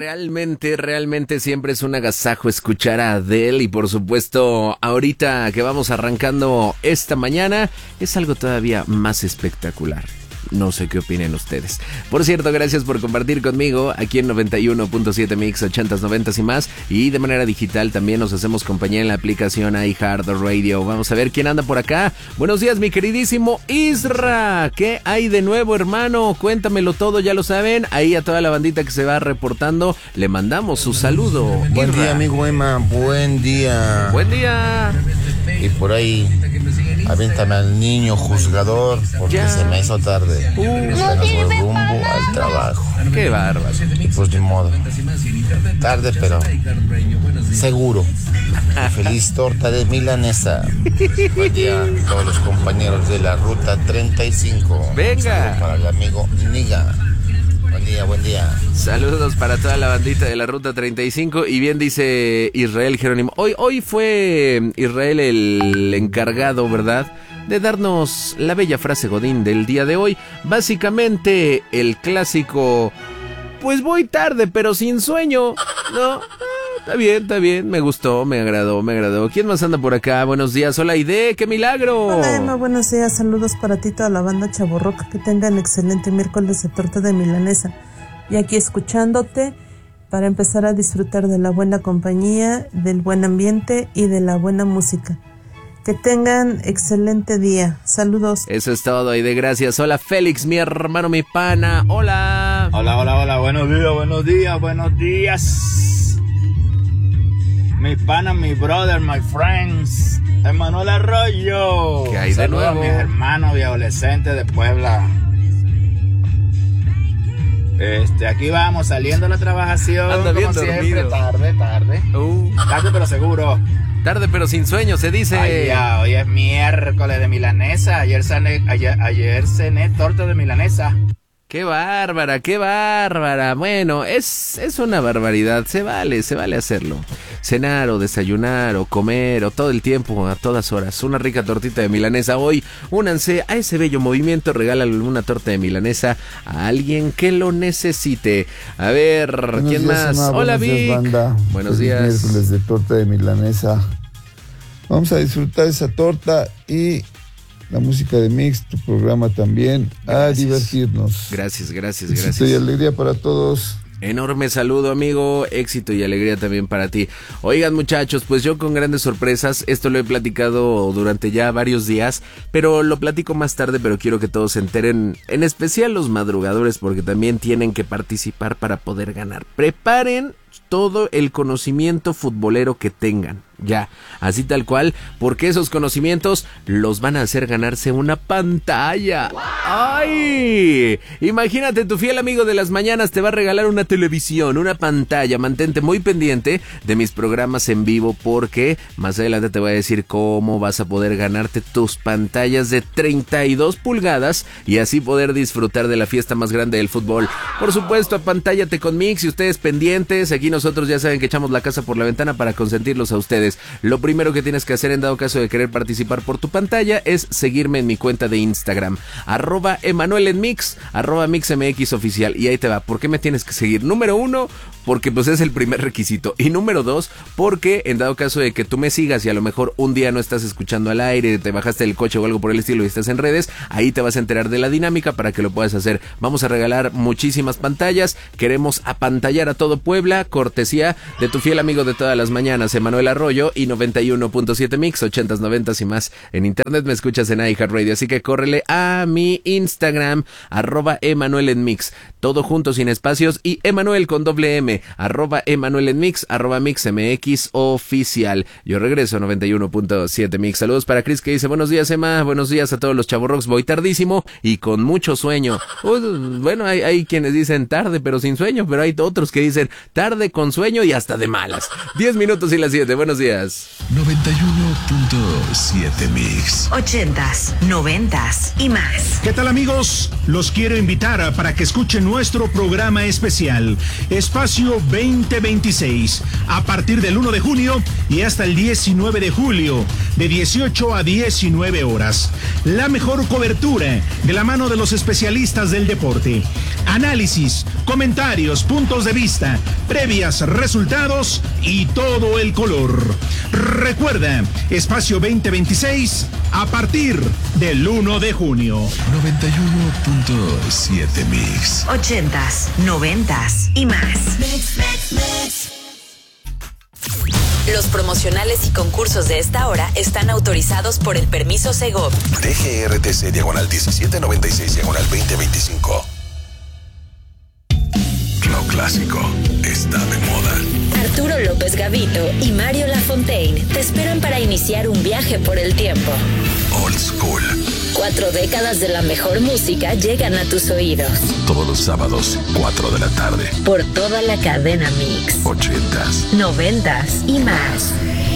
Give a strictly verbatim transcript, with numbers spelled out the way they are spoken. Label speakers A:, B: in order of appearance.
A: realmente, realmente siempre es un agasajo escuchar a Adele y por supuesto ahorita que vamos arrancando esta mañana es algo todavía más espectacular. No sé qué opinen ustedes. Por cierto, gracias por compartir conmigo aquí en noventa y uno punto siete Mix, ochentas, noventas y más. Y de manera digital también nos hacemos compañía en la aplicación iHeartRadio. Vamos a ver quién anda por acá. Buenos días, mi queridísimo Isra. ¿Qué hay de nuevo, hermano? Cuéntamelo todo, ya lo saben. Ahí a toda la bandita que se va reportando, le mandamos su saludo.
B: Buen
A: Isra.
B: día, amigo Emma. Buen día.
A: Buen día.
B: Y por ahí, aviéntame al niño juzgador porque
A: Ya.
B: se me hizo tarde.
A: Uh,
B: Apenas voy rumbo al trabajo.
A: Qué bárbaro.
B: Y pues ni modo. Tarde, pero seguro. Feliz torta de milanesa. Buen día a todos los compañeros de la ruta treinta y cinco.
A: Venga.
B: Saludo para el amigo Niga. Buen día, buen día.
A: Saludos para toda la bandita de la Ruta treinta y cinco. Y bien dice Israel Jerónimo. Hoy, hoy fue Israel el encargado, ¿verdad?, de darnos la bella frase godín del día de hoy. Básicamente el clásico, pues voy tarde pero sin sueño, ¿no? Ah, está bien, está bien, me gustó, me agradó, me agradó. ¿Quién más anda por acá? Buenos días, hola Aide, qué milagro.
C: Hola Emma, buenos días, saludos para ti, toda la banda Chavorroca, que tengan excelente miércoles de torta de milanesa. Y aquí escuchándote para empezar a disfrutar de la buena compañía, del buen ambiente y de la buena música. Que tengan excelente día. Saludos.
A: Eso es todo, Aide, gracias. Hola Félix, mi hermano, mi pana. Hola.
D: Hola, hola, hola. Buenos días, buenos días, buenos días. Mi pana, mi brother, my friends. Emanuel Arroyo.
A: ¿Qué hay de
D: Saludos
A: nuevo?
D: a mis hermanos y adolescentes de Puebla. Este, aquí vamos, saliendo a la trabajación.
A: Anda bien
D: como siempre,
A: dormido.
D: tarde, tarde.
A: Uh,
D: Tarde, pero seguro.
A: tarde pero sin sueño, se dice.
D: Ay, ya, hoy es miércoles de milanesa. Ayer cené, ayer, ayer cené torta de milanesa.
A: Qué bárbara, qué bárbara. Bueno, es, es una barbaridad. Se vale, se vale hacerlo. Cenar o desayunar o comer o todo el tiempo, a todas horas. Una rica tortita de milanesa. Hoy, únanse a ese bello movimiento. Regálale una torta de milanesa a alguien que lo necesite. A ver,
E: Buenos
A: ¿quién
E: días,
A: más?
E: Emma.
A: Hola,
E: Buenos días,
A: Vic.
E: banda.
A: Buenos
E: Feliz
A: días.
E: miércoles de torta de milanesa. Vamos a disfrutar esa torta y la música de Mix, tu programa también,
A: Gracias.
E: a divertirnos.
A: Gracias, gracias,
E: Éxito
A: gracias.
E: y alegría para todos.
A: Enorme saludo, amigo, éxito y alegría también para ti. Oigan, muchachos, pues yo con grandes sorpresas, esto lo he platicado durante ya varios días, pero lo platico más tarde, pero quiero que todos se enteren, en especial los madrugadores, porque también tienen que participar para poder ganar. Preparen todo el conocimiento futbolero que tengan, ya, así tal cual, porque esos conocimientos los van a hacer ganarse una pantalla. ¡Ay! Imagínate, tu fiel amigo de las mañanas te va a regalar una televisión, una pantalla. Mantente muy pendiente de mis programas en vivo, porque más adelante te voy a decir cómo vas a poder ganarte tus pantallas de treinta y dos pulgadas y así poder disfrutar de la fiesta más grande del fútbol. Por supuesto, apantállate con Mix y ustedes pendientes. Aquí nosotros ya saben que echamos la casa por la ventana para consentirlos a ustedes. Lo primero que tienes que hacer en dado caso de querer participar por tu pantalla es seguirme en mi cuenta de Instagram, arroba Emanuel en Mix, arroba MixMX oficial, y ahí te va. ¿Por qué me tienes que seguir? Número uno, porque pues es el primer requisito, y número dos, porque en dado caso de que tú me sigas y a lo mejor un día no estás escuchando al aire, te bajaste del coche o algo por el estilo y estás en redes, ahí te vas a enterar de la dinámica para que lo puedas hacer. Vamos a regalar muchísimas pantallas, queremos apantallar a todo Puebla, cortesía de tu fiel amigo de todas las mañanas, Emanuel Arroyo, y noventa y uno punto siete Mix, ochentas, noventas y más. En internet me escuchas en iHeartRadio, así que córrele a mi Instagram, arroba Emanuel en Mix, todo junto sin espacios, y Emanuel con doble M, arroba Emanuel en Mix, arroba MixMX oficial. Yo regreso a noventa y uno punto siete Mix. Saludos para Chris que dice, buenos días Emma, buenos días a todos los chavorrocks, voy tardísimo y con mucho sueño. Uh, bueno, hay, hay quienes dicen tarde pero sin sueño, pero hay otros que dicen tarde con sueño y hasta de malas. diez minutos y las siete, buenos días.
F: noventa y uno punto siete Mix.
G: Ochentas, noventas y más.
H: ¿Qué tal, amigos? Los quiero invitar para que escuchen nuestro programa especial, Espacio veinte veintiséis, a partir del uno de junio y hasta el diecinueve de julio, de dieciocho a diecinueve horas. La mejor cobertura de la mano de los especialistas del deporte. Análisis, comentarios, puntos de vista, previas, resultados y todo el color. Recuerda, Espacio veinte veintiséis a partir del uno de junio.
F: noventa y uno punto siete Mix.
G: Ochentas, noventas y más. Mix, mix, mix. Los promocionales y concursos de esta hora están autorizados por el permiso Segov.
F: D G R T C diagonal diecisiete noventa y seis diagonal veinte veinticinco. Lo clásico está de moda.
G: Arturo López Gavito y Mario Lafontaine te esperan para iniciar un viaje por el tiempo.
F: Old School.
G: Cuatro décadas de la mejor música llegan a tus oídos.
F: Todos los sábados, cuatro de la tarde.
G: Por toda la cadena Mix.
F: Ochentas.
G: Noventas y más.